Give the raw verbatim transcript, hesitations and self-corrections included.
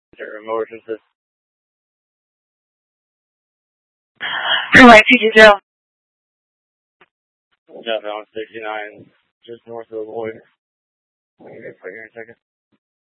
Emotions. Freeway two two zero. Jeff on sixty-nine, just north of the lawyer. Wait here in a second.